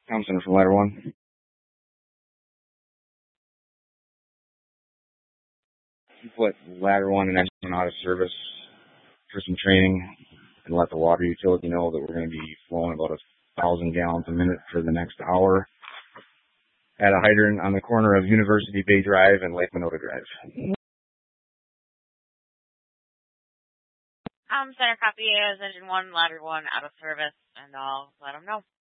Thompson from Ladder 1. Put Ladder 1 and Engine out of service for some training and let the water utility know that we're going to be flowing about 1,000 gallons a minute for the next hour at a hydrant on the corner of University Bay Drive and Lake Minota Drive. Center copy is Engine 1, Ladder 1 out of service, and I'll let them know.